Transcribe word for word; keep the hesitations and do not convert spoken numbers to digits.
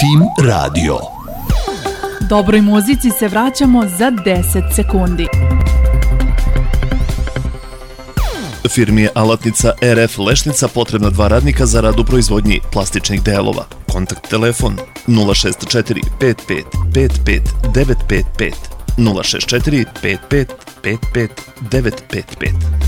Tim Radio. Dobroj muzici se vraćamo za deset sekundi. Firmi je alatnica R F Lešnica potrebna dva radnika za rad u proizvodnji plastičnih delova. Kontakt telefon nula šest četiri pet pet pet pet devet pet pet, nula šest četiri pet pet pet pet devet pet pet.